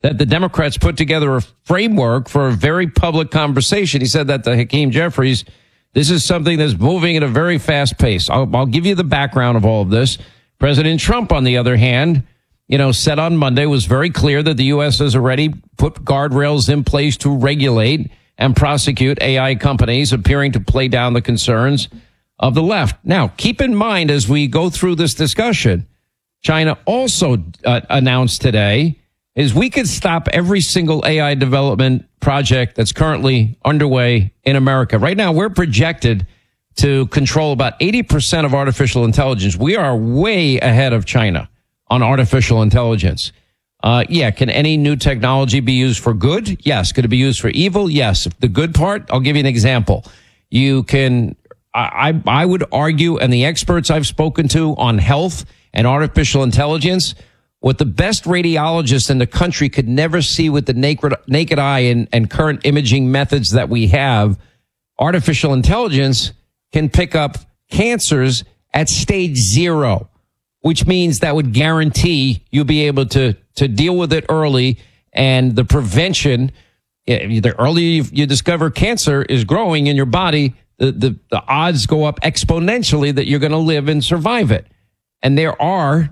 that the Democrats put together a framework for a very public conversation. He said that to Hakeem Jeffries, this is something that's moving at a very fast pace. I'll give you the background of all of this. President Trump, on the other hand, said on Monday, was very clear that the U.S. has already put guardrails in place to regulate and prosecute AI companies appearing to play down the concerns of the left. Now, keep in mind, as we go through this discussion, China also announced today is we could stop every single AI development project that's currently underway in America. Right now, we're projected to control about 80% of artificial intelligence. We are way ahead of China on artificial intelligence. Can any new technology be used for good? Yes. Could it be used for evil? Yes. The good part, I'll give you an example. You can, I would argue, and the experts I've spoken to on health and artificial intelligence, what the best radiologists in the country could never see with the naked eye and current imaging methods that we have, artificial intelligence can pick up cancers at stage 0, which means that would guarantee you'll be able to deal with it early. And the prevention, the earlier you discover cancer is growing in your body, the odds go up exponentially that you're going to live and survive it. And there are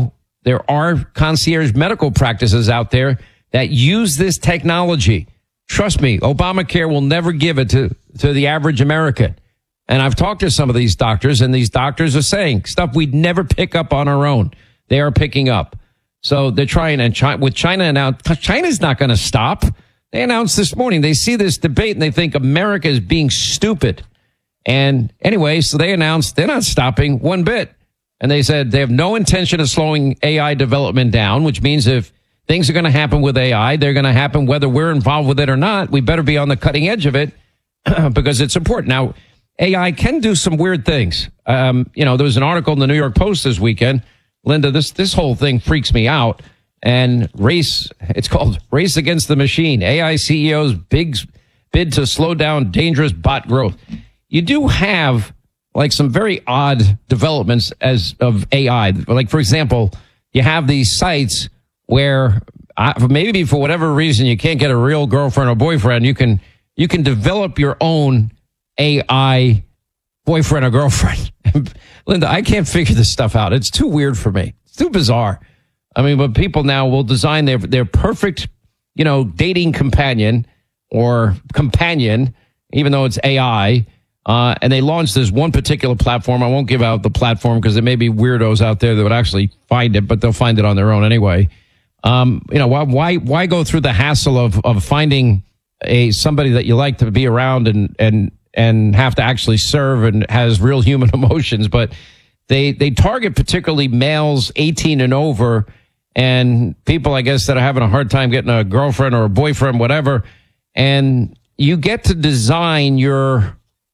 concierge medical practices out there that use this technology. Trust me, Obamacare will never give it to the average American. And I've talked to some of these doctors, and these doctors are saying stuff we'd never pick up on our own. They are picking up. So they're trying, and with China now, China's not going to stop. They announced this morning, they see this debate and they think America is being stupid. And anyway, so they announced they're not stopping one bit. And they said they have no intention of slowing AI development down, which means if things are going to happen with AI, they're going to happen whether we're involved with it or not. We better be on the cutting edge of it because it's important. Now, AI can do some weird things. There was an article in the New York Post this weekend. Linda, this whole thing freaks me out. And it's called Race Against the Machine. AI CEOs bid to slow down dangerous bot growth. You do have like some very odd developments of AI. Like, for example, you have these sites where maybe for whatever reason you can't get a real girlfriend or boyfriend. You can develop your own AI boyfriend or girlfriend. Linda, I can't figure this stuff out. It's too weird for me. It's too bizarre. I mean, but people now will design their perfect, dating companion or companion, even though it's AI. And they launched this one particular platform. I won't give out the platform because there may be weirdos out there that would actually find it, but they'll find it on their own anyway. Why go through the hassle of finding somebody that you like to be around and have to actually serve and has real human emotions? But they target particularly males 18 and over, and people, I guess, that are having a hard time getting a girlfriend or a boyfriend, whatever. And you get to design your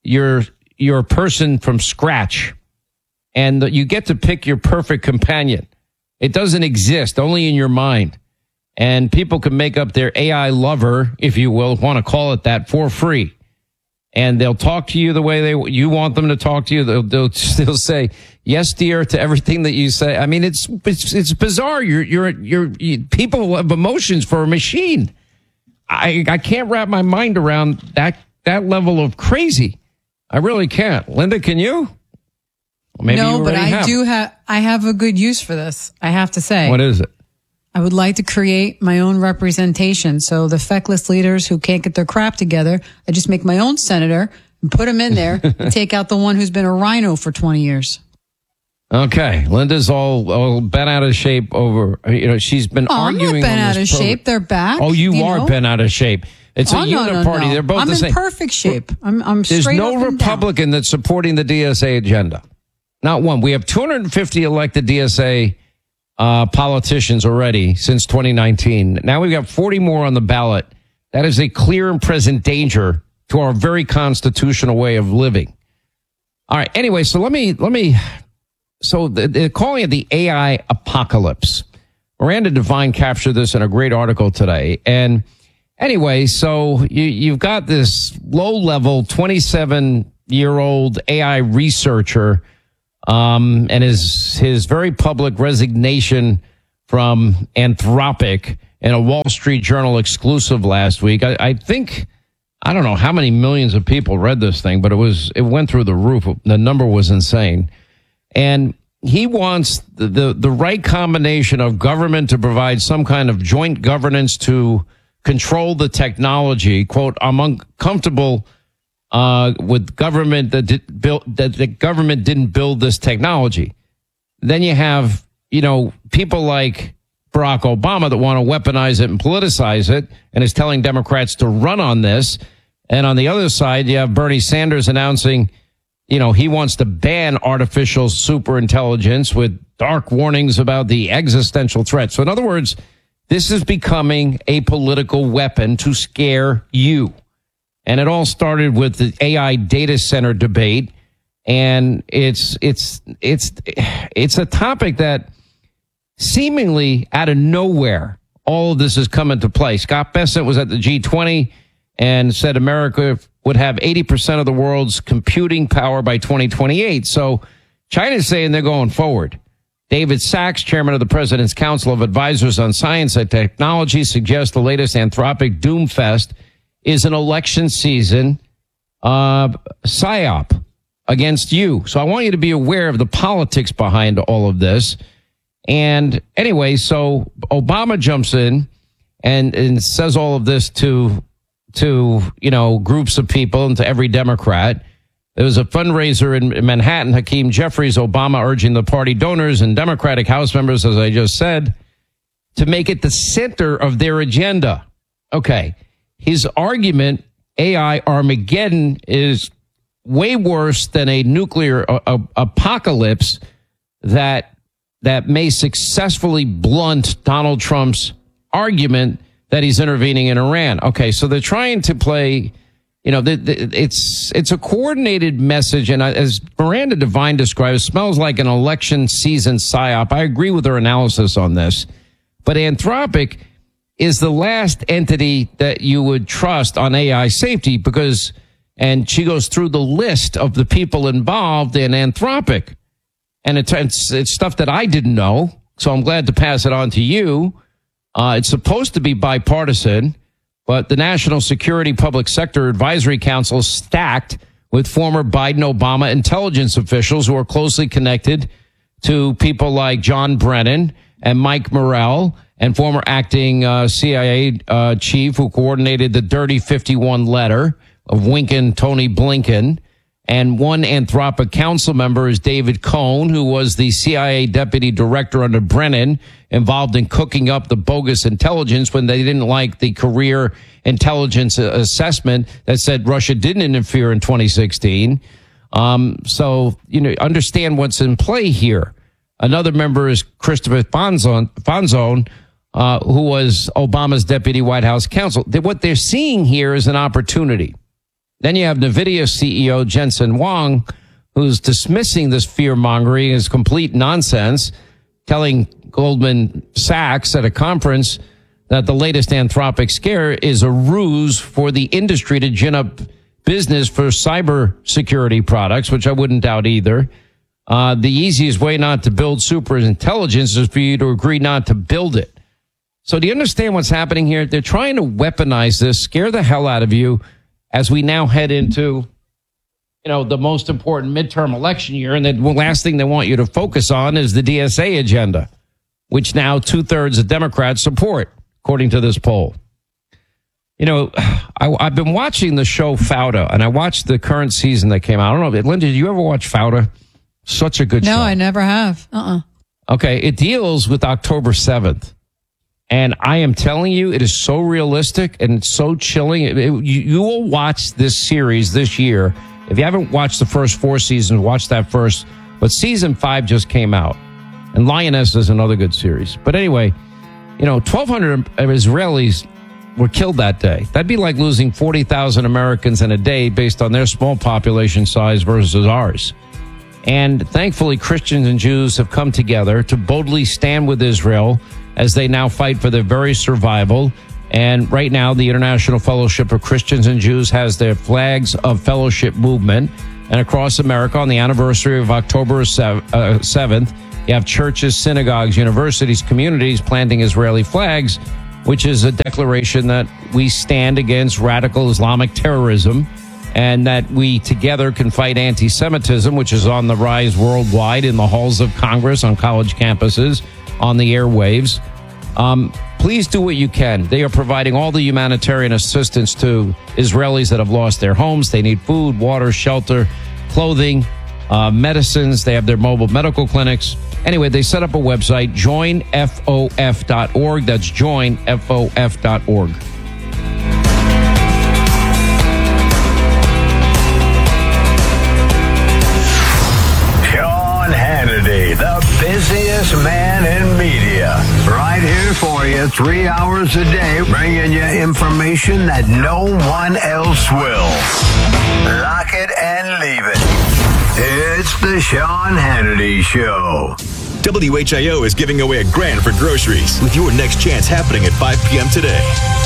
person from scratch, and you get to pick your perfect companion. It doesn't exist, only in your mind. And people can make up their AI lover, if you will, want to call it that, for free. And they'll talk to you the way you want them to talk to you. They'll say yes, dear, to everything that you say. I mean, it's bizarre. You're people have emotions for a machine. I can't wrap my mind around that level of crazy. I really can't. Linda, can you? Maybe no, you but I have a good use for this, I have to say. What is it? I would like to create my own representation. So the feckless leaders who can't get their crap together, I just make my own senator and put him in there and take out the one who's been a rhino for 20 years. Okay. Linda's all bent out of shape over, she's been arguing. I'm not bent out of shape. They're back. Oh, you are bent out of shape. It's a uniparty. No. They're both the same. I'm in perfect shape. I'm There's straight no up and Republican that's supporting the DSA agenda. Not one. We have 250 elected DSA politicians already since 2019. Now we've got 40 more on the ballot. That is a clear and present danger to our very constitutional way of living. All right. Anyway, so so they're calling it the AI apocalypse. Miranda Devine captured this in a great article today. And anyway, so you've got this low-level 27-year-old AI researcher and his very public resignation from Anthropic in a Wall Street Journal exclusive last week. I think, I don't know how many millions of people read this thing, but it went through the roof. The number was insane. And he wants the right combination of government to provide some kind of joint governance to control the technology. Quote, I'm uncomfortable with government that the government didn't build this technology. Then you have, people like Barack Obama that want to weaponize it and politicize it and is telling Democrats to run on this. And on the other side, you have Bernie Sanders announcing, he wants to ban artificial superintelligence with dark warnings about the existential threat. So in other words, this is becoming a political weapon to scare you. And it all started with the AI data center debate. And it's a topic that seemingly out of nowhere, all of this has come into play. Scott Bessent was at the G20 and said America would have 80% of the world's computing power by 2028. So China's saying they're going forward. David Sachs, chairman of the President's Council of Advisors on Science and Technology, suggests the latest Anthropic doomfest is an election season psyop against you. So I want you to be aware of the politics behind all of this. And anyway, so Obama jumps in and says all of this to groups of people and to every Democrat. There was a fundraiser in Manhattan, Hakeem Jeffries, Obama urging the party donors and Democratic House members, as I just said, to make it the center of their agenda. Okay. His argument, AI Armageddon, is way worse than a nuclear apocalypse that may successfully blunt Donald Trump's argument that he's intervening in Iran. Okay, so they're trying to play, it's a coordinated message, and as Miranda Devine describes, smells like an election season psyop. I agree with her analysis on this, but Anthropic is the last entity that you would trust on AI safety and she goes through the list of the people involved in Anthropic. And it's stuff that I didn't know, so I'm glad to pass it on to you. It's supposed to be bipartisan, but the National Security Public Sector Advisory Council is stacked with former Biden-Obama intelligence officials who are closely connected to people like John Brennan and Mike Morrell and former acting CIA chief who coordinated the Dirty 51 letter of winking Tony Blinken. And one Anthropic council member is David Cohn, who was the CIA deputy director under Brennan, involved in cooking up the bogus intelligence when they didn't like the career intelligence assessment that said Russia didn't interfere in 2016. So, understand what's in play here. Another member is Christopher Fonzone, who was Obama's deputy White House counsel. What they're seeing here is an opportunity. Then you have NVIDIA CEO Jensen Huang, who's dismissing this fear-mongering as complete nonsense, telling Goldman Sachs at a conference that the latest Anthropic scare is a ruse for the industry to gin up business for cybersecurity products, which I wouldn't doubt either. The easiest way not to build super intelligence is for you to agree not to build it. So do you understand what's happening here? They're trying to weaponize this, scare the hell out of you, as we now head into, the most important midterm election year. And the last thing they want you to focus on is the DSA agenda, which now 2/3 of Democrats support, according to this poll. I've been watching the show Fauda, and I watched the current season that came out. I don't know, Linda, did you ever watch Fauda? Such a good show. No, I never have. Okay, it deals with October 7th. And I am telling you, it is so realistic and so chilling. You will watch this series this year. If you haven't watched the first 4 seasons, watch that first. But season 5 just came out. And Lioness is another good series. But anyway, 1,200 Israelis were killed that day. That'd be like losing 40,000 Americans in a day based on their small population size versus ours. And thankfully, Christians and Jews have come together to boldly stand with Israel as they now fight for their very survival. And right now, the International Fellowship of Christians and Jews has their flags of fellowship movement. And across America, on the anniversary of October 7th, you have churches, synagogues, universities, communities planting Israeli flags which is a declaration that we stand against radical Islamic terrorism and that we together can fight anti-Semitism, which is on the rise worldwide in the halls of Congress, on college campuses, on the airwaves. Please do what you can. They are providing all the humanitarian assistance to Israelis that have lost their homes. They need food, water, shelter, clothing, medicines. They have their mobile medical clinics. Anyway, they set up a website, joinfof.org. That's joinfof.org. Sean Hannity, the busiest man in media. Right here for you 3 hours a day, bringing you information that no one else will. Lock it and leave it. It's the Sean Hannity Show. WHIO is giving away $1,000 for groceries with your next chance happening at 5 p.m. today.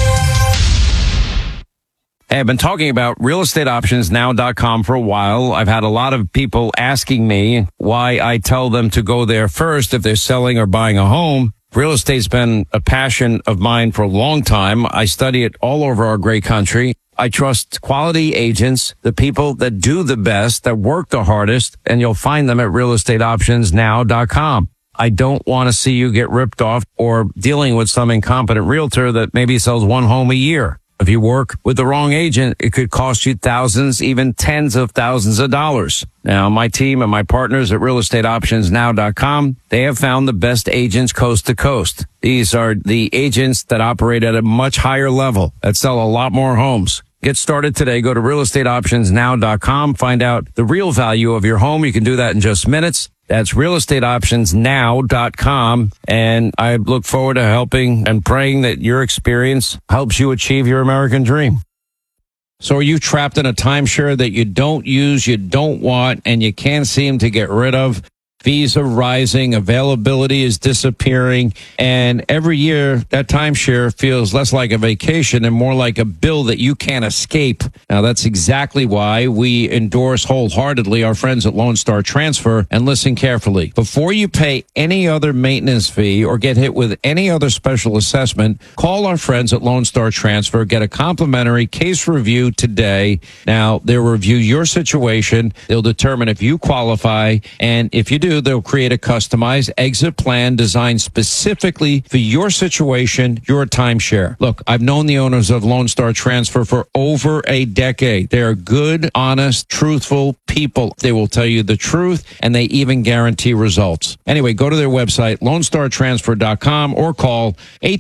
Hey, I've been talking about realestateoptionsnow.com for a while. I've had a lot of people asking me why I tell them to go there first if they're selling or buying a home. Real estate's been a passion of mine for a long time. I study it all over our great country. I trust quality agents, the people that do the best, that work the hardest, and you'll find them at realestateoptionsnow.com. I don't want to see you get ripped off or dealing with some incompetent realtor that maybe sells one home a year. If you work with the wrong agent, it could cost you thousands, even tens of thousands of dollars. Now, my team and my partners at realestateoptionsnow.com, they have found the best agents coast to coast. These are the agents that operate at a much higher level, that sell a lot more homes. Get started today. Go to realestateoptionsnow.com. Find out the real value of your home. You can do that in just minutes. That's realestateoptionsnow.com. And I look forward to helping and praying that your experience helps you achieve your American dream. So are you trapped in a timeshare that you don't use, you don't want, and you can't seem to get rid of? Fees are rising, availability is disappearing, and every year that timeshare feels less like a vacation and more like a bill that you can't escape. Now, that's exactly why we endorse wholeheartedly our friends at Lone Star Transfer. And listen carefully. Before you pay any other maintenance fee or get hit with any other special assessment, call our friends at Lone Star Transfer. Get a complimentary case review today. Now, they'll review your situation. They'll determine if you qualify, and if you do, they'll create a customized exit plan designed specifically for your situation, your timeshare. Look, I've known the owners of Lone Star Transfer for over a decade. They are good, honest, truthful people. They will tell you the truth, and they even guarantee results. Anyway, go to their website, LoneStarTransfer.com, or call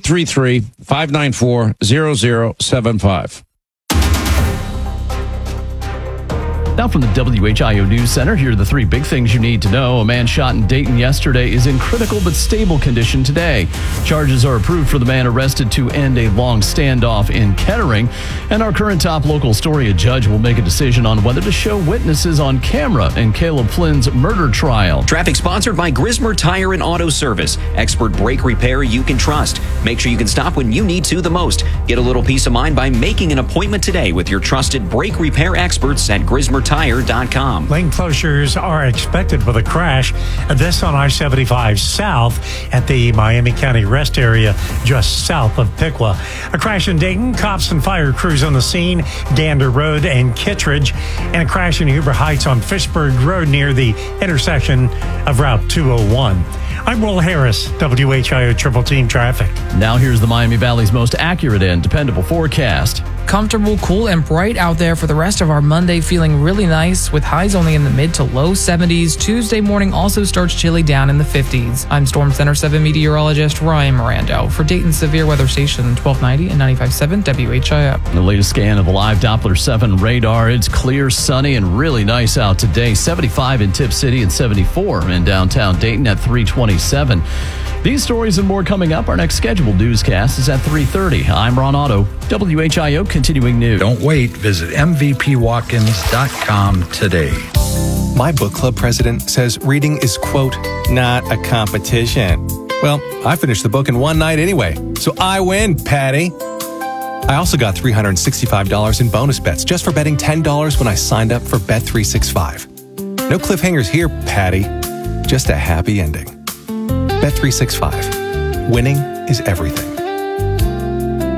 833-594-0075. Now from the WHIO News Center, here are the three big things you need to know. A man shot in Dayton yesterday is in critical but stable condition today. Charges are approved for the man arrested to end a long standoff in Kettering. And our current top local story, a judge will make a decision on whether to show witnesses on camera in Caleb Flynn's murder trial. Traffic sponsored by Grismer Tire and Auto Service. Expert brake repair you can trust. Make sure you can stop when you need to the most. Get a little peace of mind by making an appointment today with your trusted brake repair experts at GrismerTire.com. Lane closures are expected with a crash. This on I-75 south at the Miami County Rest Area just south of Piqua. A crash in Dayton. Cops and fire crews on the scene. Gander Road and Kittredge. And a crash in Huber Heights on Fishburg Road near the intersection of Route 201. I'm Will Harris, WHIO Triple Team Traffic. Now here's the Miami Valley's most accurate and dependable forecast. Comfortable, cool, and bright out there for the rest of our Monday, feeling really nice with highs only in the mid to low 70s. Tuesday morning also starts chilly down in the 50s. I'm Storm Center 7 meteorologist Ryan Mirando for Dayton Severe Weather Station 1290 and 95.7 WHIO. The latest scan of the live Doppler 7 radar. It's clear, sunny, and really nice out today. 75 in Tip City and 74 in downtown Dayton at 327. These stories and more coming up. Our next scheduled newscast is at 3:30. I'm Ron Otto, WHIO Continuing News. Don't wait. Visit mvpwatkins.com today. My book club president says reading is, quote, not a competition. Well, I finished the book in one night anyway, so I win, Patty. I also got $365 in bonus bets just for betting $10 when I signed up for Bet365. No cliffhangers here, Patty. Just a happy ending. Bet365. Winning is everything.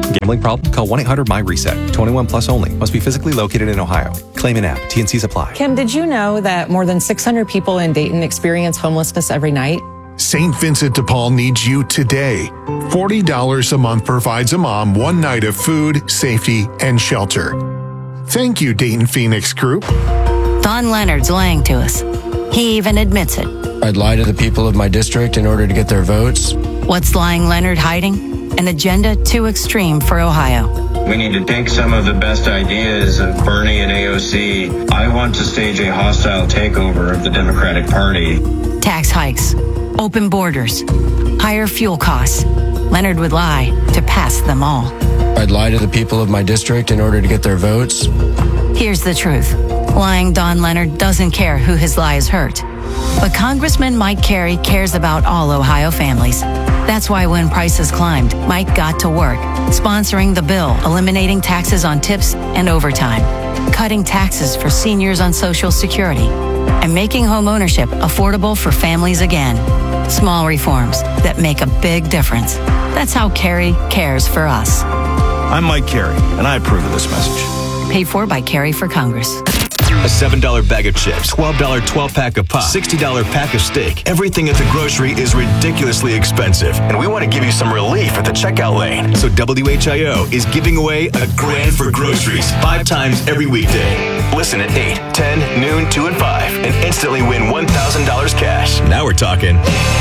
Gambling problem? Call 1-800-MY-RESET. 21 plus only. Must be physically located in Ohio. Claim in app. T&Cs apply. Kim, did you know that more than 600 people in Dayton experience homelessness every night? St. Vincent de Paul needs you today. $40 a month provides a mom one night of food, safety, and shelter. Thank you, Dayton Phoenix Group. Don Leonard's lying to us. He even admits it. I'd lie to the people of my district in order to get their votes. What's lying Leonard hiding? An agenda too extreme for Ohio. We need to take some of the best ideas of Bernie and AOC. I want to stage a hostile takeover of the Democratic Party. Tax hikes, open borders, higher fuel costs. Leonard would lie to pass them all. I'd lie to the people of my district in order to get their votes. Here's the truth. Lying Don Leonard doesn't care who his lies hurt. But Congressman Mike Carey cares about all Ohio families. That's why when prices climbed, Mike got to work, sponsoring the bill, eliminating taxes on tips and overtime, cutting taxes for seniors on Social Security, and making home ownership affordable for families again. Small reforms that make a big difference. That's how Carey cares for us. I'm Mike Carey, and I approve of this message. Paid for by Carey for Congress. A $7 bag of chips, $12 12-pack of pop, $60 pack of steak. Everything at the grocery is ridiculously expensive, and we want to give you some relief at the checkout lane. So WHIO is giving away $1,000 for groceries 5 times every weekday. Listen at 8, 10, noon, 2, and 5, and instantly win $1,000 cash. Now we're talking.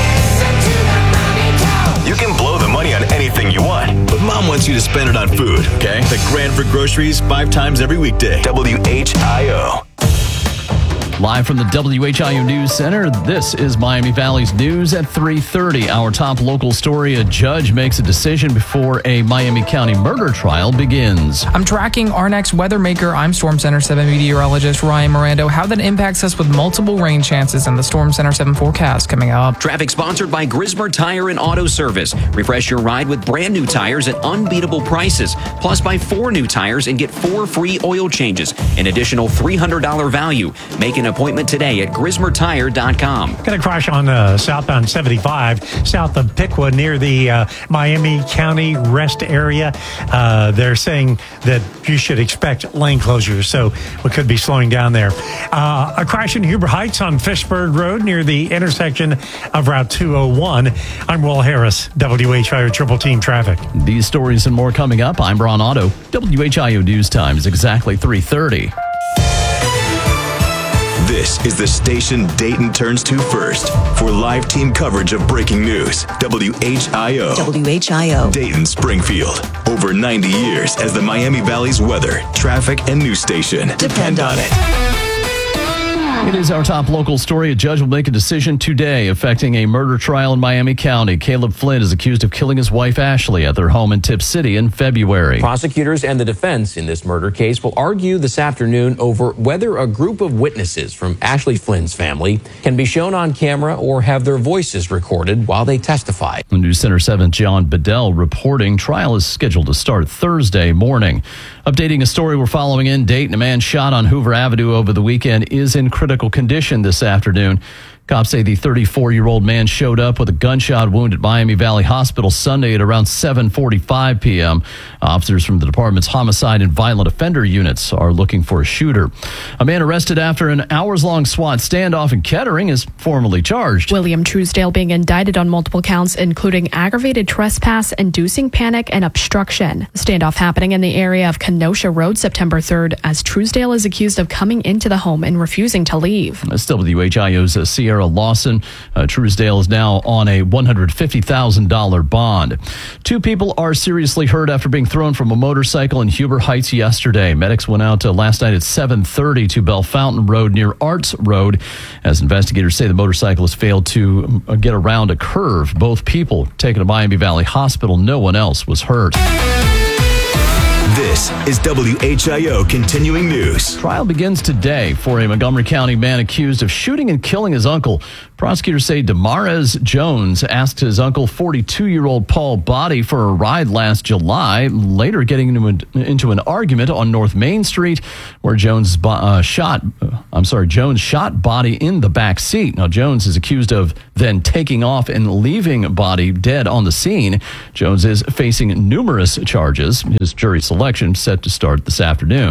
You can blow the money on anything you want, but Mom wants you to spend it on food, okay? $1,000 for groceries 5 times every weekday. WHIO. Live from the WHIO News Center, this is Miami Valley's news at 3:30. Our top local story, a judge makes a decision before a Miami County murder trial begins. I'm tracking our next weather maker. I'm Storm Center 7 meteorologist Ryan Mirando. How that impacts us with multiple rain chances and the Storm Center 7 forecast coming up. Traffic sponsored by Grismer Tire and Auto Service. Refresh your ride with brand new tires at unbeatable prices. Plus, buy 4 new tires and get 4 free oil changes. An additional $300 value. Make an appointment today at GrismerTire.com. Got a crash on southbound 75 south of Piqua near the Miami County rest area. They're saying that you should expect lane closures, so we could be slowing down there. A crash in Huber Heights on Fishburne Road near the intersection of Route 201. I'm Will Harris, WHIO Triple Team Traffic. These stories and more coming up. I'm Ron Otto. WHIO News Time is exactly 3:30. This is the station Dayton turns to first for live team coverage of breaking news. WHIO. WHIO. Dayton, Springfield. Over 90 years as the Miami Valley's weather, traffic, and news station. Depend on it. It is our top local story. A judge will make a decision today affecting a murder trial in Miami County. Caleb Flynn is accused of killing his wife, Ashley, at their home in Tip City in February. Prosecutors and the defense in this murder case will argue this afternoon over whether a group of witnesses from Ashley Flynn's family can be shown on camera or have their voices recorded while they testify. News Center 7's John Bedell reporting. Trial is scheduled to start Thursday morning. Updating a story we're following in Dayton, a man shot on Hoover Avenue over the weekend is in critical condition this afternoon. Cops say the 34-year-old man showed up with a gunshot wound at Miami Valley Hospital Sunday at around 7:45 p.m. Officers from the department's homicide and violent offender units are looking for a shooter. A man arrested after an hours-long SWAT standoff in Kettering is formally charged. William Truesdale being indicted on multiple counts, including aggravated trespass, inducing panic, and obstruction. The standoff happening in the area of Kenosha Road September 3rd as Truesdale is accused of coming into the home and refusing to leave. That's WHIO's Sierra Lawson. Truesdale is now on a $150,000 bond. 2 people are seriously hurt after being thrown from a motorcycle in Huber Heights yesterday. Medics went out last night at 7:30 to Bell Fountain Road near Arts Road as investigators say the motorcyclist failed to get around a curve. Both people taken to Miami Valley Hospital. No one else was hurt. This is WHIO Continuing News. Trial begins today for a Montgomery County man accused of shooting and killing his uncle. Prosecutors say Demarez Jones asked his uncle, 42-year-old Paul Body, for a ride last July, later getting into an argument on North Main Street where Jones shot Body in the back seat. Now, Jones is accused of then taking off and leaving body dead on the scene. Jones is facing numerous charges. His jury selection set to start this afternoon.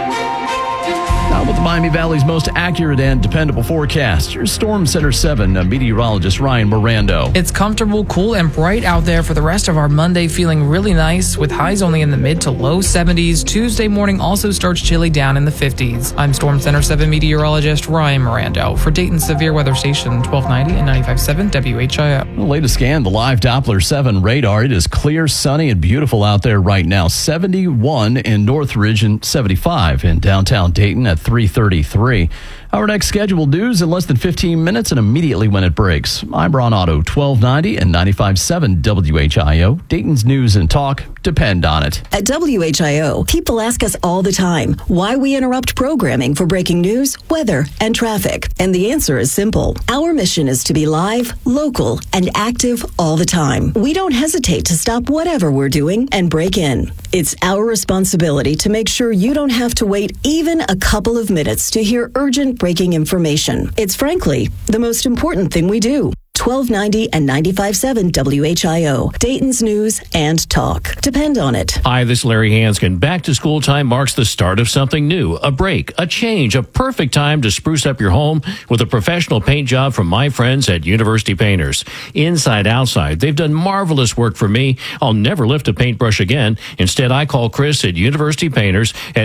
Now with the Miami Valley's most accurate and dependable forecast, here's Storm Center 7 meteorologist Ryan Mirando. It's comfortable, cool, and bright out there for the rest of our Monday, feeling really nice with highs only in the mid to low 70s. Tuesday morning also starts chilly down in the 50s. I'm Storm Center 7 meteorologist Ryan Mirando for Dayton's Severe Weather Station 1290 and 95.7 WHIO. The latest scan, the live Doppler 7 radar. It is clear, sunny, and beautiful out there right now. 71 in Northridge and 75 in downtown Dayton at 3:33. Our next scheduled news in less than 15 minutes and immediately when it breaks. I'm Ron Otto, 1290 and 95.7 WHIO. Dayton's news and talk depend on it. At WHIO, people ask us all the time why we interrupt programming for breaking news, weather, and traffic. And the answer is simple. Our mission is to be live, local, and active all the time. We don't hesitate to stop whatever we're doing and break in. It's our responsibility to make sure you don't have to wait even a couple of minutes to hear urgent breaking information. It's frankly the most important thing we do. 1290 and 95.7 WHIO. Dayton's news and talk. Depend on it. Hi, this is Larry Hanskin. Back to school time marks the start of something new, a break, a change, a perfect time to spruce up your home with a professional paint job from my friends at University Painters. Inside, outside, they've done marvelous work for me. I'll never lift a paintbrush again. Instead, I call Chris at University Painters at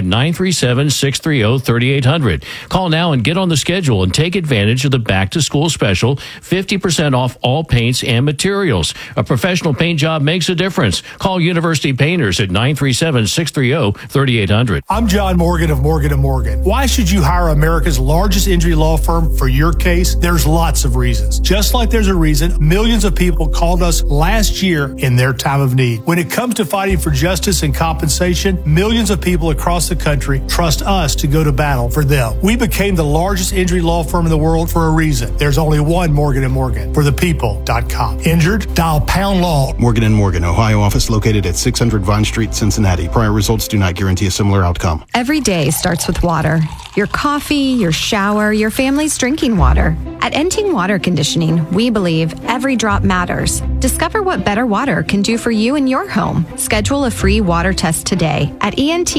937-630-3800. Call now and get on the schedule and take advantage of the back to school special, 50% off all paints and materials. A professional paint job makes a difference. Call University Painters at 937-630-3800. I'm John Morgan of Morgan & Morgan. Why should you hire America's largest injury law firm for your case? There's lots of reasons. Just like there's a reason millions of people called us last year in their time of need. When it comes to fighting for justice and compensation, millions of people across the country trust us to go to battle for them. We became the largest injury law firm in the world for a reason. There's only one Morgan & Morgan. ForThePeople.com. Injured? Dial Pound Law. Morgan & Morgan, Ohio office located at 600 Vine Street, Cincinnati. Prior results do not guarantee a similar outcome. Every day starts with water. Your coffee, your shower, your family's drinking water. At Enting Water Conditioning, we believe every drop matters. Discover what better water can do for you and your home. Schedule a free water test today at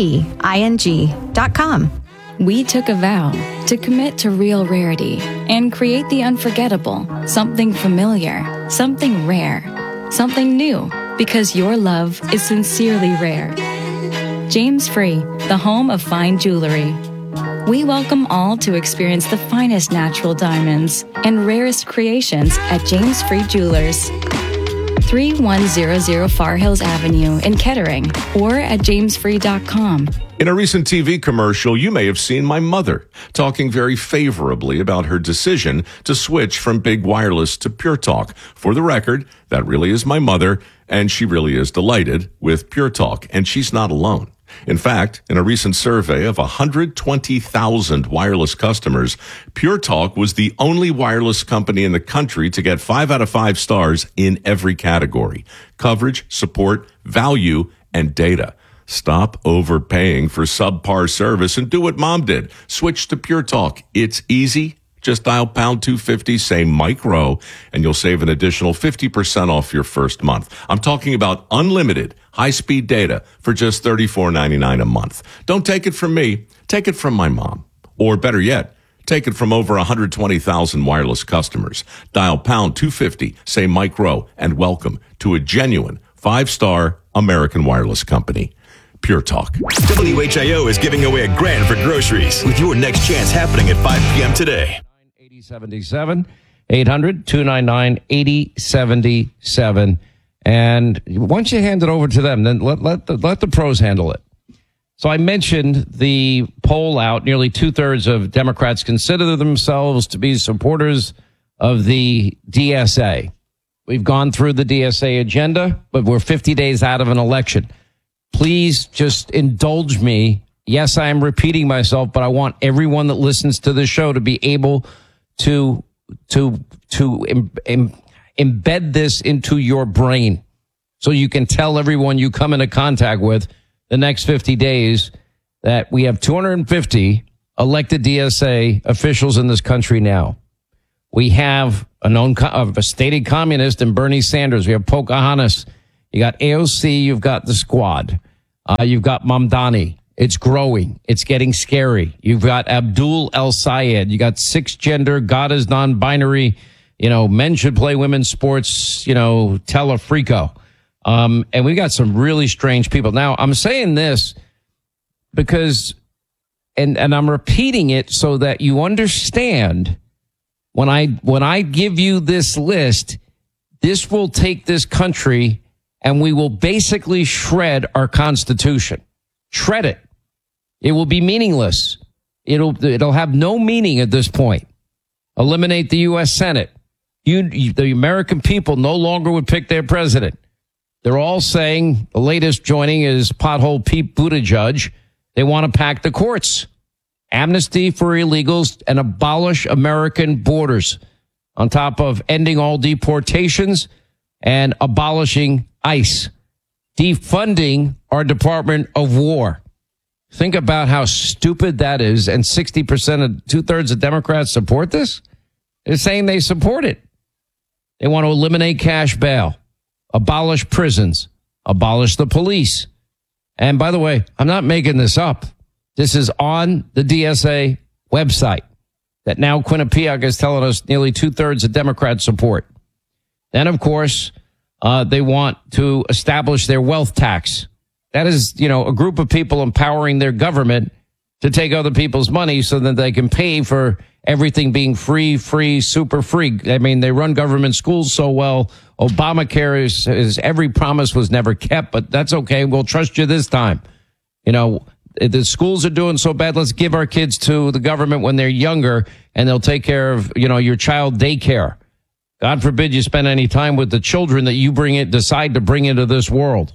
enting.com. We took a vow to commit to real rarity and create the unforgettable, something familiar, something rare, something new, because your love is sincerely rare. James Free, the home of fine jewelry. We welcome all to experience the finest natural diamonds and rarest creations at James Free Jewelers. 3100 Far Hills Avenue in Kettering or at jamesfree.com. In a recent TV commercial, you may have seen my mother talking very favorably about her decision to switch from Big Wireless to Pure Talk. For the record, that really is my mother, and she really is delighted with Pure Talk, and she's not alone. In fact, in a recent survey of 120,000 wireless customers, Pure Talk was the only wireless company in the country to get 5 out of 5 stars in every category: coverage, support, value, and data. Stop overpaying for subpar service and do what Mom did. Switch to Pure Talk. It's easy. Just dial pound 250, say Mike Rowe, and you'll save an additional 50% off your first month. I'm talking about unlimited high-speed data for just $34.99 a month. Don't take it from me. Take it from my mom. Or better yet, take it from over 120,000 wireless customers. Dial pound 250, say Mike Rowe, and welcome to a genuine 5-star American wireless company. Pure Talk. WHIO is giving away $1,000 for groceries with your next chance happening at 5 p.m. today. 8077 800-299-8077. And once you hand it over to them, then let the pros handle it. So I mentioned the poll out. Nearly 2/3 of Democrats consider themselves to be supporters of the DSA. We've gone through the DSA agenda, but we're 50 days out of an election. Please just indulge me. Yes, I am repeating myself, but I want everyone that listens to the show to be able to embed this into your brain so you can tell everyone you come into contact with the next 50 days that we have 250 elected DSA officials in this country now. We have a stated communist in Bernie Sanders. We have Pocahontas. You got AOC. You've got the Squad. You've got Mamdani. It's growing. It's getting scary. You've got Abdul El-Sayed. You got six gender. God is non-binary. Men should play women's sports. Telefrico. And we got some really strange people. Now, I'm saying this because, and I'm repeating it so that you understand. When I give you this list, this will take this country and we will basically shred our Constitution. Shred it. It will be meaningless. It'll have no meaning at this point. Eliminate the U.S. Senate. The American people no longer would pick their president. They're all saying the latest joining is pothole Pete Buttigieg. They want to pack the courts. Amnesty for illegals and abolish American borders on top of ending all deportations and abolishing ICE, defunding our Department of War. Think about how stupid that is. And 2/3 of Democrats support this. They're saying they support it. They want to eliminate cash bail, abolish prisons, abolish the police. And by the way, I'm not making this up. This is on the DSA website that now Quinnipiac is telling us nearly 2/3 of Democrats support. Then, of course, they want to establish their wealth tax. That is, a group of people empowering their government to take other people's money so that they can pay for everything being free, super free. I mean, they run government schools so well. Obamacare is every promise was never kept, but that's okay. We'll trust you this time. The schools are doing so bad. Let's give our kids to the government when they're younger and they'll take care of, your child daycare. God forbid you spend any time with the children that you decide to bring into this world.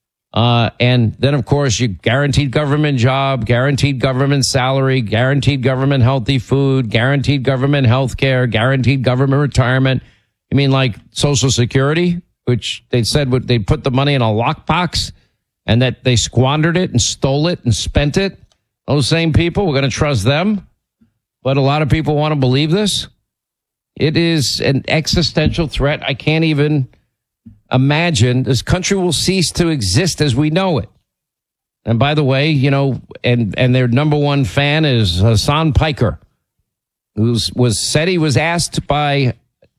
And then, of course, you guaranteed government job, guaranteed government salary, guaranteed government healthy food, guaranteed government health care, guaranteed government retirement. You mean like Social Security, which they said they put the money in a lockbox and that they squandered it and stole it and spent it? Those same people, we're going to trust them? But a lot of people want to believe this. It is an existential threat. I can't even imagine this country will cease to exist as we know it. And by the way, and their number one fan is Hassan Piker, who said he was asked by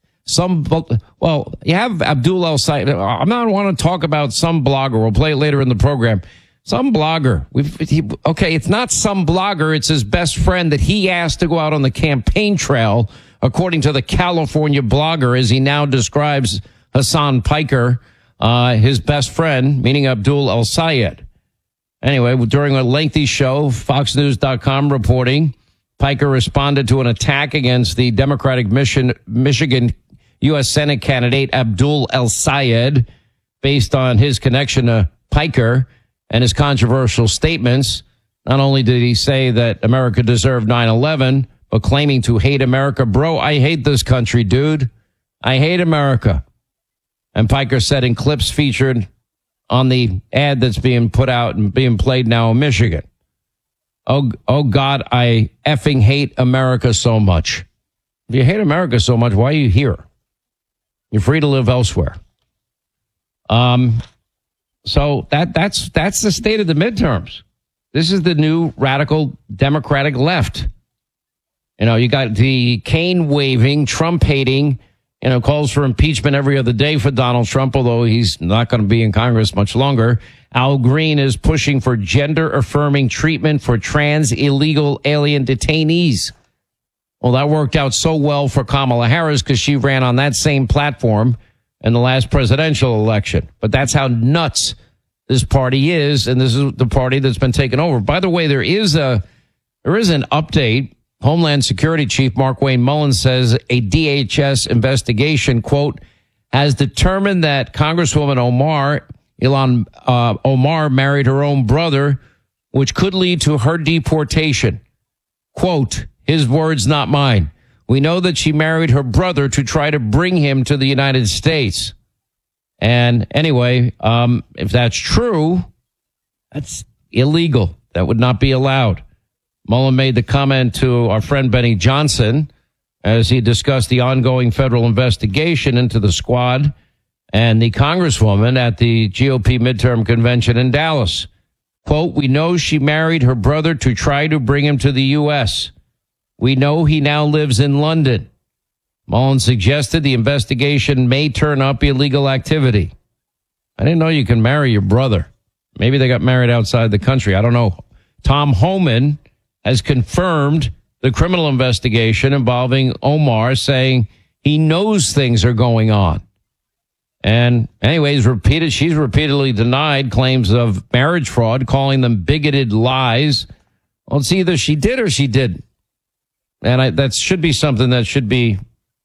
you have Abdul El-Sayed. I'm not want to talk about some blogger. We'll play it later in the program. Some blogger. It's not some blogger. It's his best friend that he asked to go out on the campaign trail, according to the California blogger, as he now describes Hassan Piker, his best friend, meaning Abdul El-Sayed. Anyway, during a lengthy show, FoxNews.com reporting, Piker responded to an attack against the Democratic Michigan U.S. Senate candidate Abdul El-Sayed based on his connection to Piker and his controversial statements. Not only did he say that America deserved 9/11, but claiming to hate America. Bro, I hate this country, dude. I hate America. And Piker said in clips featured on the ad that's being put out and being played now in Michigan, oh God, I effing hate America so much. If you hate America so much, why are you here? You're free to live elsewhere. So that's the state of the midterms. This is the new radical Democratic left. You got the cane waving, Trump hating, calls for impeachment every other day for Donald Trump, although he's not going to be in Congress much longer. Al Green is pushing for gender affirming treatment for trans illegal alien detainees. Well, that worked out so well for Kamala Harris because she ran on that same platform in the last presidential election. But that's how nuts this party is, and this is the party that's been taken over. By the way, there is an update. Homeland Security Chief Markwayne Mullins says a DHS investigation, quote, has determined that Congresswoman Ilhan Omar married her own brother, which could lead to her deportation. Quote, his words, not mine. We know that she married her brother to try to bring him to the United States. And anyway, if that's true, that's illegal. That would not be allowed. Mullen made the comment to our friend Benny Johnson as he discussed the ongoing federal investigation into the squad and the congresswoman at the GOP midterm convention in Dallas. Quote, "We know she married her brother to try to bring him to the U.S. We know he now lives in London." Mullen suggested the investigation may turn up illegal activity. I didn't know you can marry your brother. Maybe they got married outside the country. I don't know. Tom Homan has confirmed the criminal investigation involving Omar, saying he knows things are going on. And anyways, she's repeatedly denied claims of marriage fraud, calling them bigoted lies. Well, it's either she did or she didn't. And that should be something that should be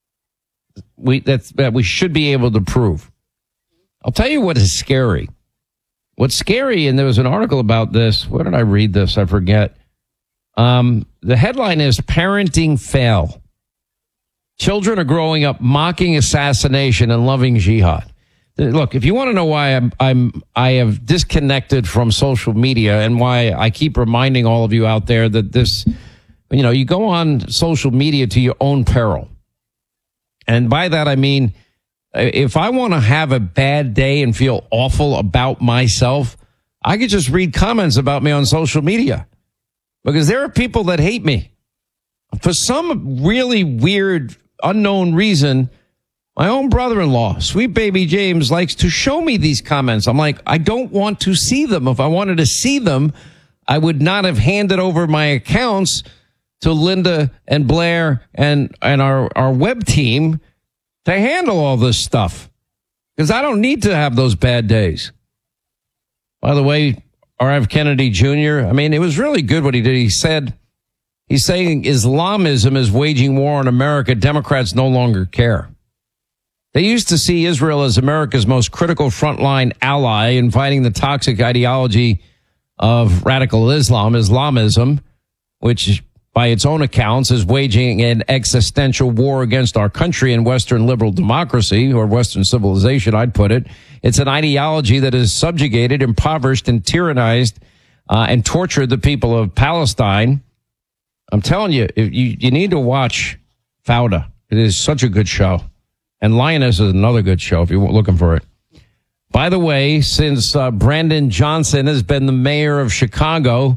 that we should be able to prove. I'll tell you what is scary. What's scary, and there was an article about this. Where did I read this? I forget. The headline is "Parenting Fail." Children are growing up mocking assassination and loving jihad. Look, if you want to know why I have disconnected from social media and why I keep reminding all of you out there that this, you go on social media to your own peril. And by that, I mean, if I want to have a bad day and feel awful about myself, I could just read comments about me on social media, because there are people that hate me. For some really weird, unknown reason, my own brother-in-law, sweet baby James, likes to show me these comments. I'm like, I don't want to see them. If I wanted to see them, I would not have handed over my accounts to Linda and Blair and our web team to handle all this stuff, because I don't need to have those bad days. By the way, R.F. Kennedy Jr., it was really good what he did. He's saying Islamism is waging war on America. Democrats no longer care. They used to see Israel as America's most critical frontline ally in fighting the toxic ideology of radical Islamism, which by its own accounts is waging an existential war against our country and Western liberal democracy, or Western civilization, I'd put it. It's an ideology that has subjugated, impoverished, and tyrannized and tortured the people of Palestine. I'm telling you, you need to watch Fauda. It is such a good show. And Lioness is another good show if you're looking for it. By the way, since Brandon Johnson has been the mayor of Chicago,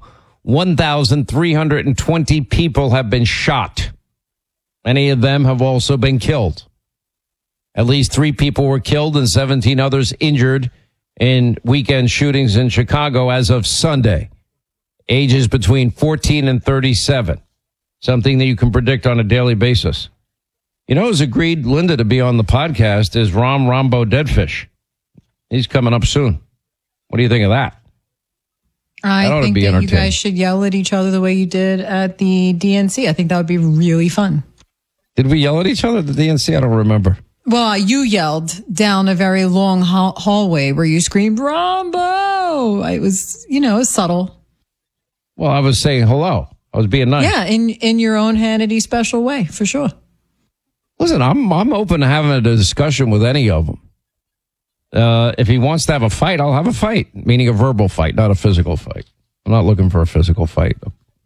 1,320 people have been shot. Many of them have also been killed. At least 3 people were killed and 17 others injured in weekend shootings in Chicago as of Sunday. Ages between 14 and 37. Something that you can predict on a daily basis. Who's agreed, Linda, to be on the podcast is Rambo Deadfish. He's coming up soon. What do you think of that? I think that you guys should yell at each other the way you did at the DNC. I think that would be really fun. Did we yell at each other at the DNC? I don't remember. Well, you yelled down a very long hallway where you screamed, "Rambo!" It was, it was subtle. Well, I was saying hello. I was being nice. Yeah, in your own Hannity special way, for sure. Listen, I'm open to having a discussion with any of them. If he wants to have a fight, I'll have a fight, meaning a verbal fight, not a physical fight. I'm not looking for a physical fight.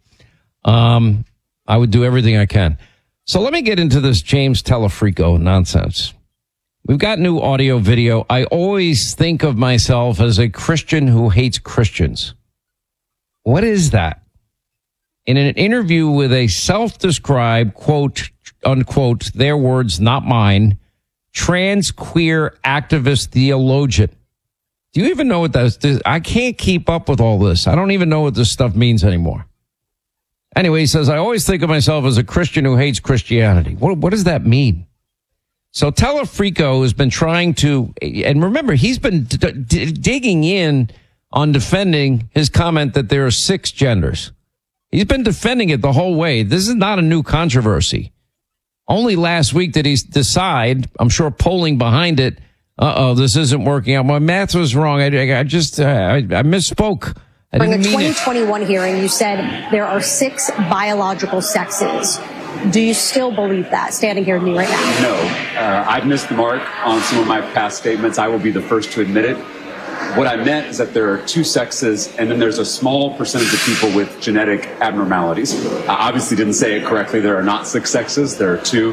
I would do everything I can. So let me get into this James Telefrico nonsense. We've got new audio video. I always think of myself as a Christian who hates Christians. What is that? In an interview with a self-described, quote, unquote, their words, not mine, trans queer activist theologian. Do you even know what that is? I can't keep up with all this. I don't even know what this stuff means anymore. Anyway, he says, I always think of myself as a Christian who hates Christianity. What does that mean? So Telefrico has been trying to, and remember, he's been digging in on defending his comment that there are 6 genders. He's been defending it the whole way. This is not a new controversy. Only last week did he decide, I'm sure polling behind it, this isn't working out. My math was wrong. I misspoke. During the 2021 hearing, you said there are 6 biological sexes. Do you still believe that, standing here with me right now? No. I've missed the mark on some of my past statements. I will be the first to admit it. What I meant is that there are two sexes, and then there's a small percentage of people with genetic abnormalities. I obviously didn't say it correctly. There are not six sexes. There are two.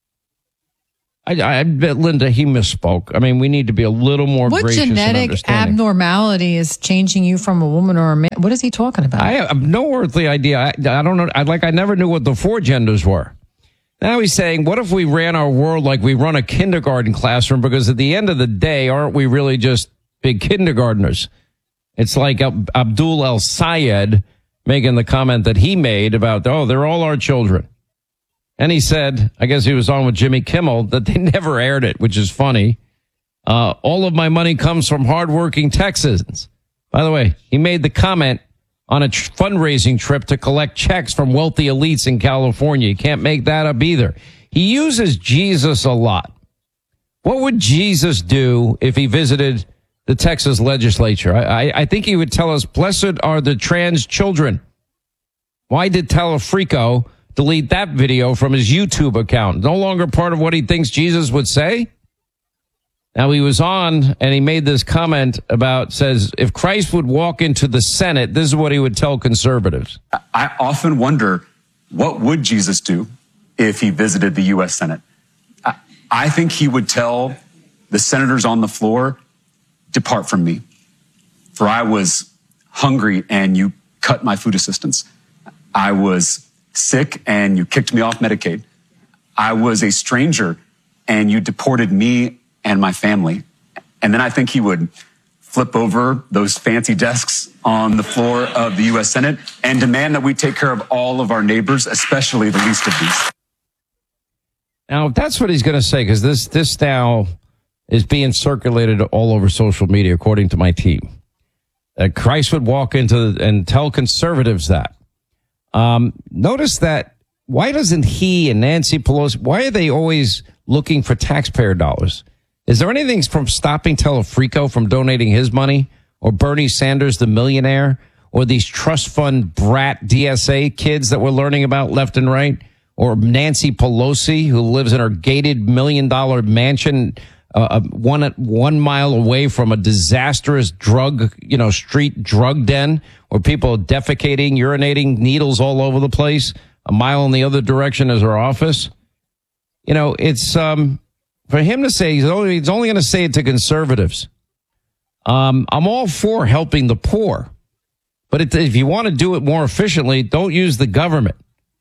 I bet, Linda, he misspoke. I mean, we need to be a little more What gracious and genetic understanding. abnormality is changing you from a woman or a man? What is he talking about? I have no earthly idea. I don't know. I never knew what the four genders were. Now he's saying, what if we ran our world like we run a kindergarten classroom? Because at the end of the day, aren't we really just big kindergartners? It's like Abdul El Sayed making the comment that he made about, oh, they're all our children. And he said, I guess he was on with Jimmy Kimmel, that they never aired it, which is funny. All of my money comes from hardworking Texans. By the way, he made the comment on a fundraising trip to collect checks from wealthy elites in California. You can't make that up either. He uses Jesus a lot. What would Jesus do if he visited the Texas legislature? I think he would tell us, blessed are the trans children. Why did Telefrico delete that video from his YouTube account? No longer part of what he thinks Jesus would say? Now, he was on and he made this comment about, says, if Christ would walk into the Senate, this is what he would tell conservatives. I often wonder, what would Jesus do if he visited the U.S. Senate? I think he would tell the senators on the floor, depart from me, for I was hungry and you cut my food assistance. I was sick and you kicked me off Medicaid. I was a stranger and you deported me and my family. And then I think he would flip over those fancy desks on the floor of the U.S. Senate and demand that we take care of all of our neighbors, especially the least of these. Now, that's what he's going to say, because this now is being circulated all over social media, according to my team. That Christ would walk into and tell conservatives that. Notice that, why doesn't he and Nancy Pelosi, why are they always looking for taxpayer dollars? Is there anything from stopping Telefrico from donating his money, or Bernie Sanders, the millionaire, or these trust fund brat DSA kids that we're learning about left and right, or Nancy Pelosi, who lives in her gated $1 million mansion 1 mile away from a disastrous street drug den where people are defecating, urinating, needles all over the place, a mile in the other direction is her office. It's for him to say, he's only going to say it to conservatives. I'm all for helping the poor, but if you want to do it more efficiently, don't use the government.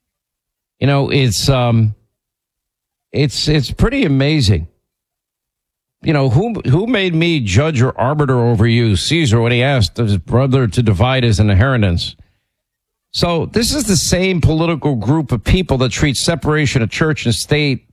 It's pretty amazing. Who made me judge or arbiter over you, Caesar, when he asked his brother to divide his inheritance? So this is the same political group of people that treat separation of church and state,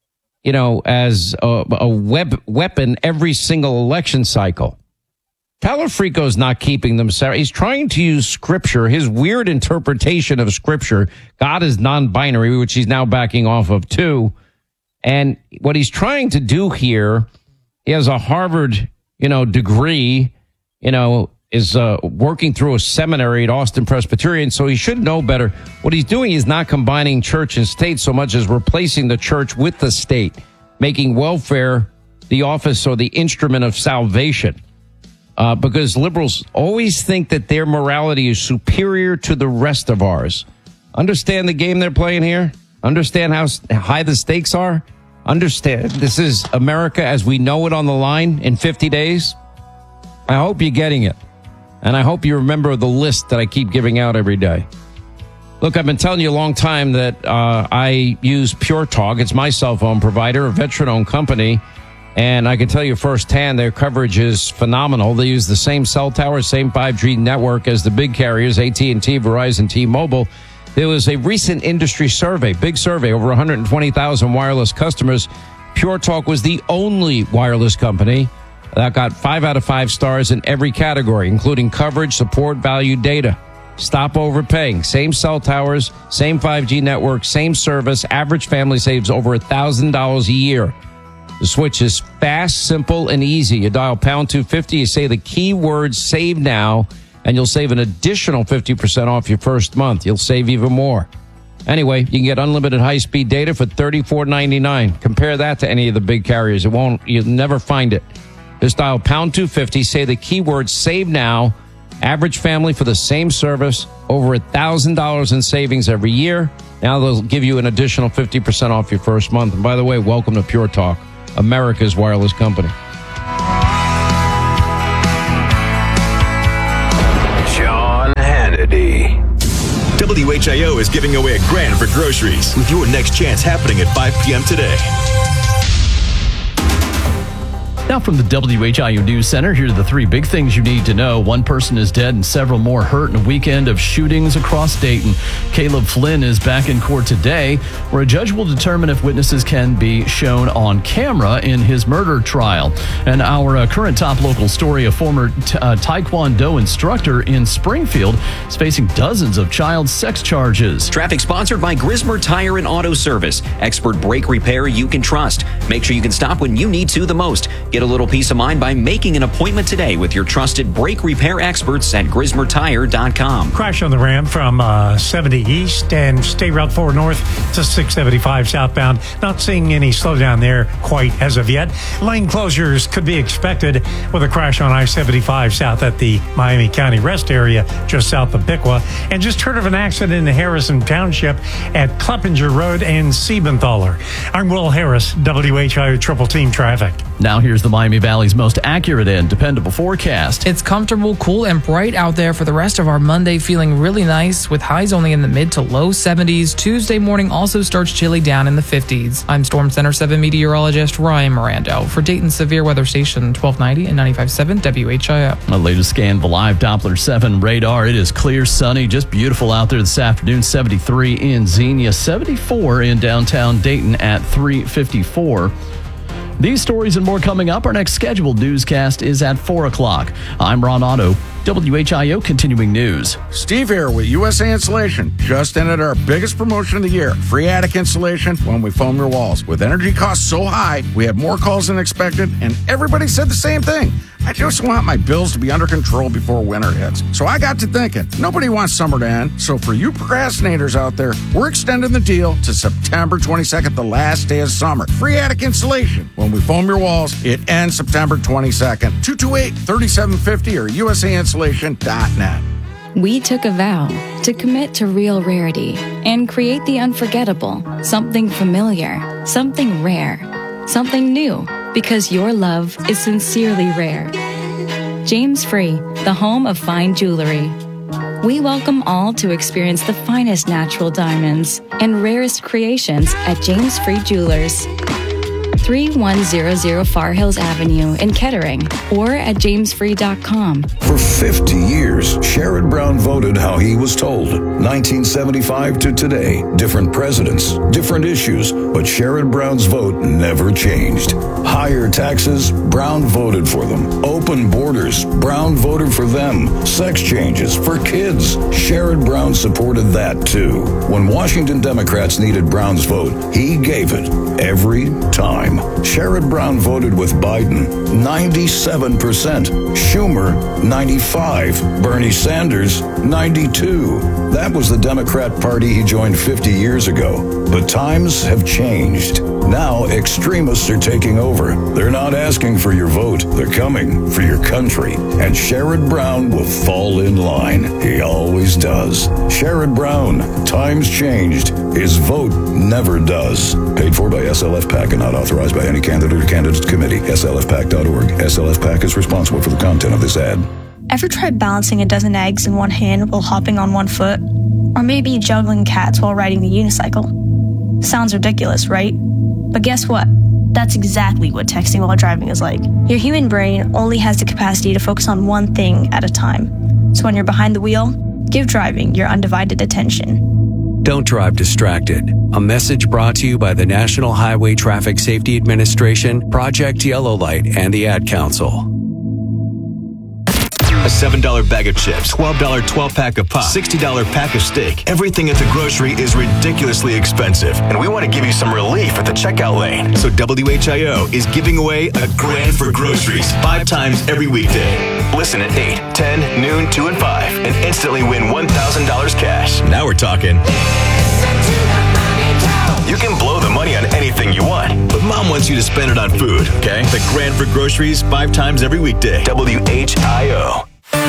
as a weapon every single election cycle. Telefrico's not keeping them separate. He's trying to use scripture, his weird interpretation of scripture. God is non-binary, which he's now backing off of too. And what he's trying to do here, he has a Harvard, degree, is working through a seminary at Austin Presbyterian, so he should know better. What he's doing is not combining church and state so much as replacing the church with the state, making welfare the office or the instrument of salvation. Because liberals always think that their morality is superior to the rest of ours. Understand the game they're playing here? Understand how high the stakes are? Understand this is America as we know it on the line in 50 days? I hope you're getting it. And I hope you remember the list that I keep giving out every day. Look, I've been telling you a long time that I use Pure Talk. It's my cell phone provider, a veteran-owned company. And I can tell you firsthand, their coverage is phenomenal. They use the same cell tower, same 5G network as the big carriers, AT&T, Verizon, T-Mobile. There was a recent industry survey, big survey, over 120,000 wireless customers. Pure Talk was the only wireless company that got 5 out of 5 stars in every category, including coverage, support, value, data. Stop overpaying. Same cell towers, same 5G network, same service. Average family saves over $1,000 a year. The switch is fast, simple, and easy. You dial pound 250, you say the keyword save now, and you'll save an additional 50% off your first month. You'll save even more. Anyway, you can get unlimited high-speed data for $34.99. Compare that to any of the big carriers. You'll never find it. Just dial pound 250, say the keyword save now. Average family for the same service, over $1,000 in savings every year. Now they'll give you an additional 50% off your first month. And by the way, welcome to Pure Talk, America's wireless company. Sean Hannity. WHIO is giving away $1,000 for groceries with your next chance happening at 5 p.m. today. Now from the WHIO News Center, here are the three big things you need to know. One person is dead and several more hurt in a weekend of shootings across Dayton. Caleb Flynn is back in court today, where a judge will determine if witnesses can be shown on camera in his murder trial. And our current top local story, a former Taekwondo instructor in Springfield is facing dozens of child sex charges. Traffic sponsored by Grismer Tire and Auto Service. Expert brake repair you can trust. Make sure you can stop when you need to the most. Get a little peace of mind by making an appointment today with your trusted brake repair experts at GrismerTire.com. Crash on the ramp from 70 East and State Route 4 North to 675 southbound. Not seeing any slowdown there quite as of yet. Lane closures could be expected with a crash on I-75 south at the Miami County Rest area just south of Piqua. And just heard of an accident in Harrison Township at Kleppinger Road and Siebenthaler. I'm Will Harris, WHIO Triple Team Traffic. Now here's the Miami Valley's most accurate and dependable forecast. It's comfortable, cool, and bright out there for the rest of our Monday, feeling really nice with highs only in the mid to low 70s. Tuesday morning also starts chilly down in the 50s. I'm Storm Center 7 meteorologist Ryan Mirando for Dayton's Severe Weather Station 1290 and 95.7 WHIO. The latest scan, the live Doppler 7 radar. It is clear, sunny, just beautiful out there this afternoon. 73 in Xenia, 74 in downtown Dayton at 3:54. These stories and more coming up. Our next scheduled newscast is at 4 o'clock. I'm Ron Otto, WHIO Continuing News. Steve here with USA Insulation. Just ended our biggest promotion of the year. Free attic insulation when we foam your walls. With energy costs so high, we have more calls than expected, and everybody said the same thing. I just want my bills to be under control before winter hits. So I got to thinking, nobody wants summer to end. So for you procrastinators out there, we're extending the deal to September 22nd, the last day of summer. Free attic insulation. When we foam your walls, it ends September 22nd. 228-3750 or USAinsulation.net. We took a vow to commit to real rarity and create the unforgettable, something familiar, something rare, something new, because your love is sincerely rare. James Free, the home of fine jewelry. We welcome all to experience the finest natural diamonds and rarest creations at James Free Jewelers. 3100 Far Hills Avenue in Kettering or at jamesfree.com. For 50 years, Sherrod Brown voted how he was told. 1975 to today, different presidents, different issues, but Sherrod Brown's vote never changed. Higher taxes, Brown voted for them. Open borders, Brown voted for them. Sex changes for kids, Sherrod Brown supported that too. When Washington Democrats needed Brown's vote, he gave it every time. Sherrod Brown voted with Biden, 97%. Schumer, 95%. Bernie Sanders, 92%. That was the Democrat Party he joined 50 years ago. But times have changed. Now extremists are taking over. They're not asking for your vote. They're coming for your country. And Sherrod Brown will fall in line. He always does. Sherrod Brown, times changed. His vote never does. Paid for by SLF PAC and not authorized by any candidate or candidates committee. SLFPAC.org. SLF PAC is responsible for the content of this ad. Ever tried balancing a dozen eggs in one hand while hopping on one foot? Or maybe juggling cats while riding the unicycle? Sounds ridiculous, right? But guess what? That's exactly what texting while driving is like. Your human brain only has the capacity to focus on one thing at a time. So when you're behind the wheel, give driving your undivided attention. Don't drive distracted. A message brought to you by the National Highway Traffic Safety Administration, Project Yellow Light, and the Ad Council. A $7 bag of chips, $12 12-pack of pop, $60 pack of steak. Everything at the grocery is ridiculously expensive, and we want to give you some relief at the checkout lane. So WHIO is giving away $1,000 for groceries 5 times every weekday. Listen at 8, 10, noon, 2, and 5, and instantly win $1,000 cash. Now we're talking. Listen to the money talk. You can blow the money on anything you want, but Mom wants you to spend it on food, okay? The Grand for Groceries 5 times every weekday. WHIO.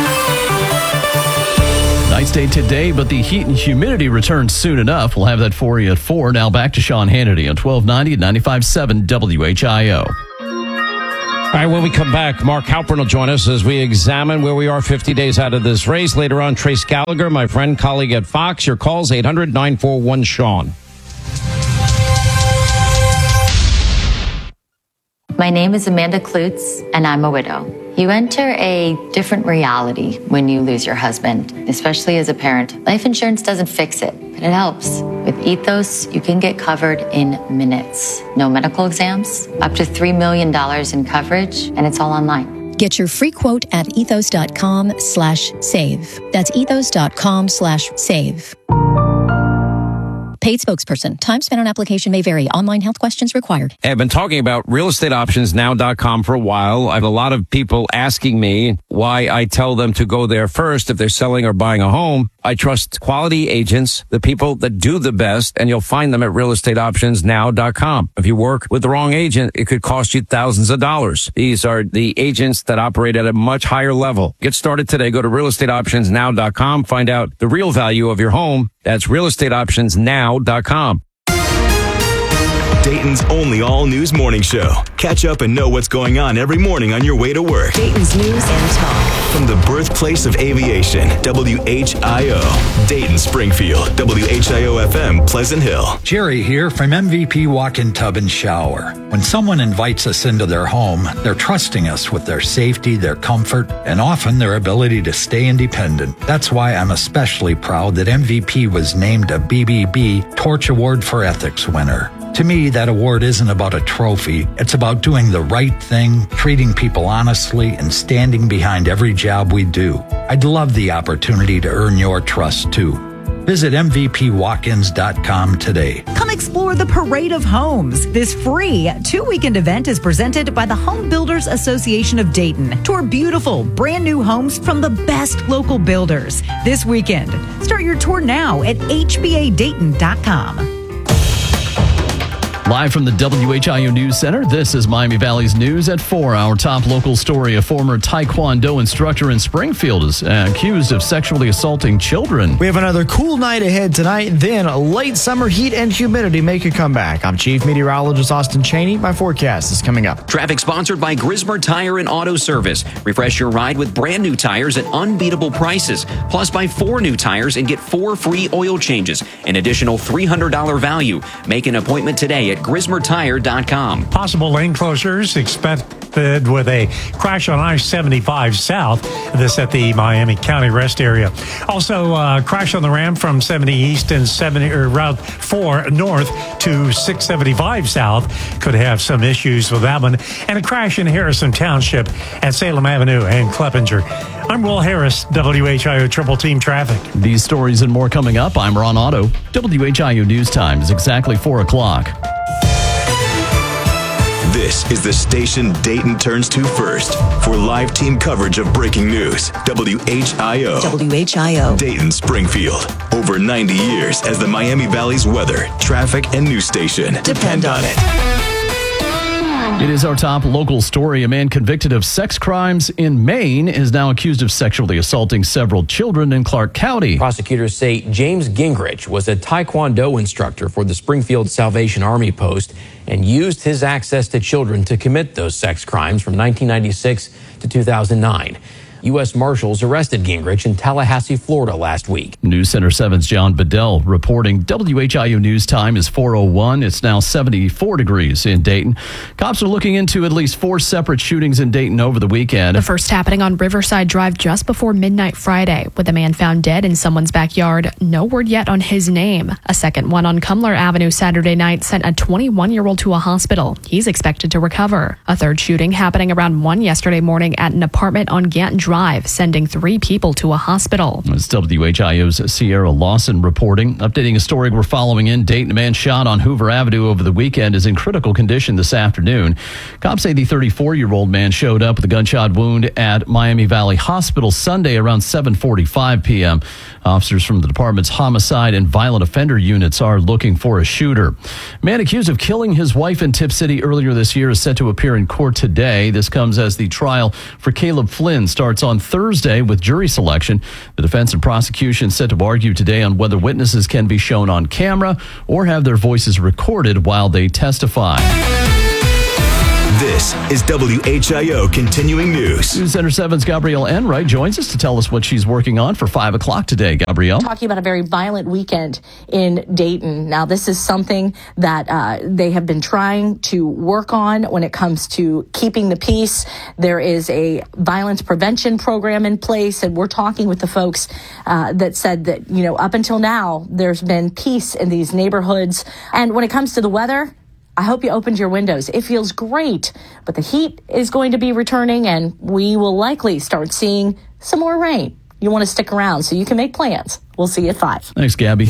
Nice day today, but the heat and humidity returns soon enough. We'll have that for you at 4. Now back to Sean Hannity on 1290 and 95.7 WHIO. All right, when we come back, Mark Halpern will join us as we examine where we are 50 days out of this race. Later on, Trace Gallagher, my friend, colleague at Fox. Your calls, 800-941-SEAN. My name is Amanda Klutz, and I'm a widow. You enter a different reality when you lose your husband, especially as a parent. Life insurance doesn't fix it, but it helps. With Ethos, you can get covered in minutes. No medical exams, up to $3 million in coverage, and it's all online. Get your free quote at ethos.com/save. That's ethos.com/save. Paid spokesperson. Time spent on application may vary. Online health questions required. I've been talking about realestateoptionsnow.com for a while. I have a lot of people asking me why I tell them to go there first if they're selling or buying a home. I trust quality agents, the people that do the best, and you'll find them at realestateoptionsnow.com. If you work with the wrong agent, it could cost you thousands of dollars. These are the agents that operate at a much higher level. Get started today. Go to realestateoptionsnow.com. Find out the real value of your home. That's realestateoptionsnow.com. Dayton's only all-news morning show. Catch up and know what's going on every morning on your way to work. Dayton's news and talk. From the birthplace of aviation, WHIO. Dayton, Springfield, WHIO-FM, Pleasant Hill. Jerry here from MVP Walk-In Tub and Shower. When someone invites us into their home, they're trusting us with their safety, their comfort, and often their ability to stay independent. That's why I'm especially proud that MVP was named a BBB Torch Award for Ethics winner. To me, that award isn't about a trophy. It's about doing the right thing, treating people honestly, and standing behind every job we do. I'd love the opportunity to earn your trust, too. Visit MVPWalkins.com today. Come explore the Parade of Homes. This free 2-weekend event is presented by the Home Builders Association of Dayton. Tour beautiful, brand new homes from the best local builders. This weekend, start your tour now at HBADayton.com. Live from the WHIO News Center, this is Miami Valley's News at 4. Our top local story, a former Taekwondo instructor in Springfield is accused of sexually assaulting children. We have another cool night ahead tonight, then late summer heat and humidity make a comeback. I'm Chief Meteorologist Austin Cheney. My forecast is coming up. Traffic sponsored by Grismer Tire and Auto Service. Refresh your ride with brand new tires at unbeatable prices. Plus, buy 4 new tires and get 4 free oil changes. An additional $300 value. Make an appointment today at GrismerTire.com. Possible lane closures expected with a crash on I-75 South. This at the Miami County Rest Area. Also, crash on the ramp from 70 East and Route 4 North to 675 South. Could have some issues with that one. And a crash in Harrison Township at Salem Avenue and Cleppinger. I'm Will Harris, WHIO Triple Team Traffic. These stories and more coming up. I'm Ron Otto. WHIO News Time is exactly 4 o'clock. This is the station Dayton turns to first for live team coverage of breaking news. WHIO. WHIO. Dayton, Springfield. Over 90 years as the Miami Valley's weather, traffic, and news station. Depend on it. It is our top local story. A man convicted of sex crimes in Maine is now accused of sexually assaulting several children in Clark County. Prosecutors say James Gingrich was a Taekwondo instructor for the Springfield Salvation Army post and used his access to children to commit those sex crimes from 1996 to 2009. U.S. Marshals arrested Gingrich in Tallahassee, Florida last week. News Center 7's John Bedell reporting. WHIO News Time is 4:01. It's now 74 degrees in Dayton. Cops are looking into at least 4 separate shootings in Dayton over the weekend. The first happening on Riverside Drive just before midnight Friday, with a man found dead in someone's backyard. No word yet on his name. A second one on Cumler Avenue Saturday night sent a 21-year-old to a hospital. He's expected to recover. A third shooting happening around 1 yesterday morning at an apartment on Ganton Drive Drive, sending 3 people to a hospital. It's WHIO's Sierra Lawson reporting. Updating a story we're following in Dayton. A man shot on Hoover Avenue over the weekend is in critical condition this afternoon. Cops say the 34-year-old man showed up with a gunshot wound at Miami Valley Hospital Sunday around 7:45 p.m. Officers from the department's homicide and violent offender units are looking for a shooter. A man accused of killing his wife in Tip City earlier this year is set to appear in court today. This comes as the trial for Caleb Flynn starts on Thursday with jury selection. The defense and prosecution set to argue today on whether witnesses can be shown on camera or have their voices recorded while they testify. This is WHIO Continuing News. News Center 7's Gabrielle Enright joins us to tell us what she's working on for 5 o'clock today. Gabrielle? Talking about a very violent weekend in Dayton. Now, this is something that they have been trying to work on when it comes to keeping the peace. There is a violence prevention program in place, and we're talking with the folks that said that, up until now, there's been peace in these neighborhoods. And when it comes to the weather, I hope you opened your windows. It feels great, but the heat is going to be returning, and we will likely start seeing some more rain. You want to stick around so you can make plans. We'll see you at 5. Thanks, Gabby.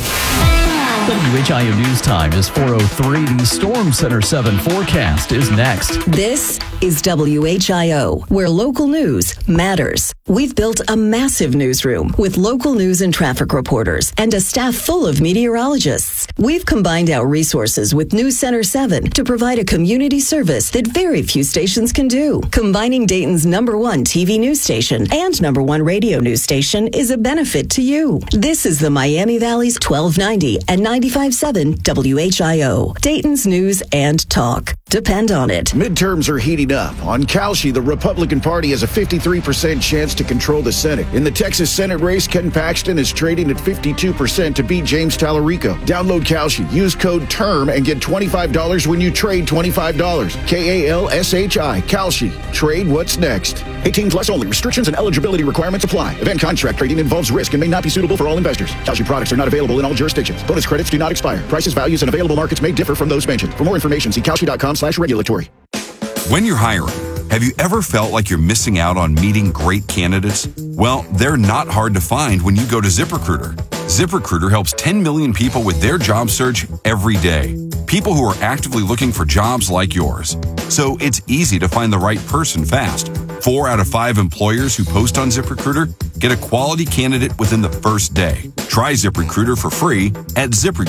WHIO News Time is 4:03. The Storm Center 7 forecast is next. This is WHIO, where local news matters. We've built a massive newsroom with local news and traffic reporters and a staff full of meteorologists. We've combined our resources with News Center 7 to provide a community service that very few stations can do. Combining Dayton's #1 TV news station and #1 radio news station is a benefit to you. This is the Miami Valley's 1290 and 95.7 WHIO, Dayton's news and talk. Depend on it. Midterms are heating up. On Calshi, the Republican Party has a 53% chance to control the Senate. In the Texas Senate race, Ken Paxton is trading at 52% to beat James Tallarico. Download Calshi, use code TERM, and get $25 when you trade $25. KALSHI, Calshi. Trade what's next. 18 plus only. Restrictions and eligibility requirements apply. Event contract trading involves risk and may not be suitable for all investors. Calshi products are not available in all jurisdictions. Bonus credits do not expire. Prices, values, and available markets may differ from those mentioned. For more information, see Calshi.com/regulatory. When you're hiring, have you ever felt like you're missing out on meeting great candidates? Well, they're not hard to find when you go to ZipRecruiter. ZipRecruiter helps 10 million people with their job search every day. People who are actively looking for jobs like yours. So it's easy to find the right person fast. 4 out of 5 employers who post on ZipRecruiter get a quality candidate within the first day. Try ZipRecruiter for free at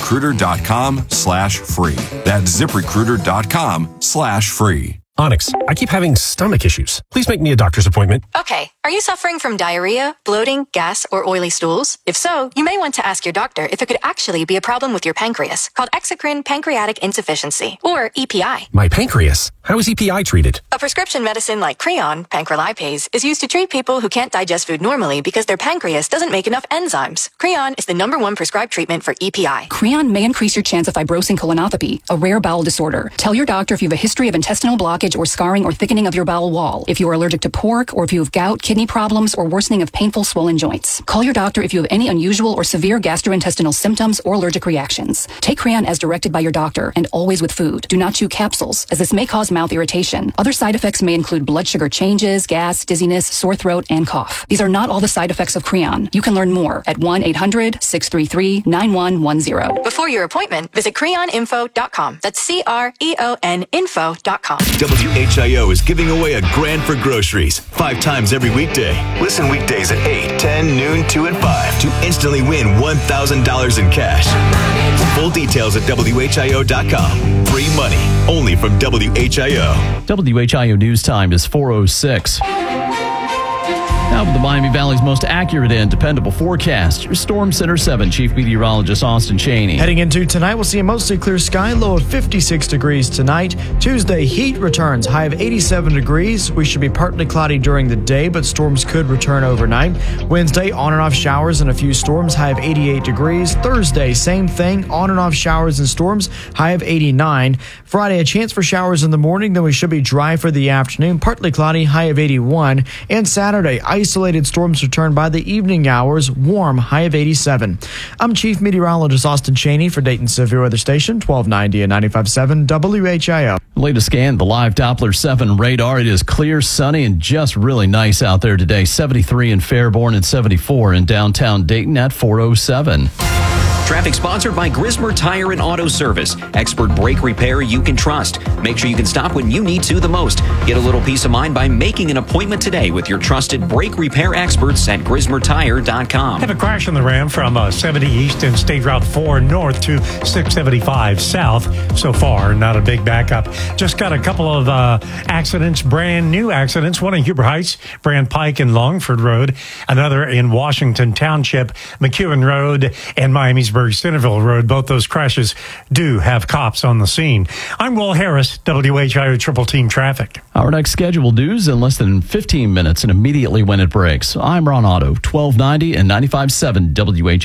ZipRecruiter.com/free. That's ZipRecruiter.com/free. Onyx, I keep having stomach issues. Please make me a doctor's appointment. Okay. Are you suffering from diarrhea, bloating, gas, or oily stools? If so, you may want to ask your doctor if it could actually be a problem with your pancreas, called exocrine pancreatic insufficiency, or EPI. My pancreas? How is EPI treated? A prescription medicine like Creon, pancrelipase, is used to treat people who can't digest food normally because their pancreas doesn't make enough enzymes. Creon is the #1 prescribed treatment for EPI. Creon may increase your chance of fibrosing colonopathy, a rare bowel disorder. Tell your doctor if you have a history of intestinal blockage or scarring or thickening of your bowel wall, if you are allergic to pork, or if you have gout, kidney problems, or worsening of painful swollen joints. Call your doctor if you have any unusual or severe gastrointestinal symptoms or allergic reactions. Take Creon as directed by your doctor and always with food. Do not chew capsules, as this may cause mouth irritation. Other side effects may include blood sugar changes, gas, dizziness, sore throat, and cough. These are not all the side effects of Creon. You can learn more at 1-800-633-9110. Before your appointment, visit creoninfo.com. That's CREON info.com. WHIO is giving away a grand for groceries 5 times every weekday. Listen weekdays at 8, 10, noon, 2, and 5 to instantly win $1,000 in cash. Full details at WHIO.com. Free money only from WHIO. WHIO News Time is 4:06. Now with the Miami Valley's most accurate and dependable forecast, your Storm Center 7 Chief Meteorologist Austin Chaney. Heading into tonight, we'll see a mostly clear sky, low of 56 degrees tonight. Tuesday, heat returns, high of 87 degrees. We should be partly cloudy during the day, but storms could return overnight. Wednesday, on and off showers and a few storms, high of 88 degrees. Thursday, same thing, on and off showers and storms, high of 89. Friday, a chance for showers in the morning, then we should be dry for the afternoon, partly cloudy, high of 81. And Saturday, isolated storms return by the evening hours, warm, high of 87. I'm Chief Meteorologist Austin Cheney for Dayton Severe Weather Station, 1290 and 95.7 WHIO. Latest scan, the live Doppler 7 radar. It is clear, sunny, and just really nice out there today. 73 in Fairborn and 74 in downtown Dayton at 407. Traffic sponsored by Grismer Tire and Auto Service. Expert brake repair you can trust. Make sure you can stop when you need to the most. Get a little peace of mind by making an appointment today with your trusted brake repair experts at GrismerTire.com. Have a crash on the Ram from 70 East and State Route 4 North to 675 South. So far, not a big backup. Just got a couple of accidents, brand new accidents. One in Huber Heights, Brand Pike and Longford Road. Another in Washington Township, McEwen Road and Miamisburg Centerville Road. Both those crashes do have cops on the scene. I'm Will Harris, WHIO Triple Team Traffic. Our next scheduled news in less than 15 minutes and immediately when it breaks. I'm Ron Otto, 1290 and 95.7 WHIO.